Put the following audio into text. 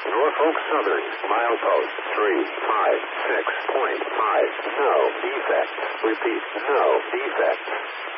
Norfolk Southern, milepost 356.5. No defects. Repeat, no defects.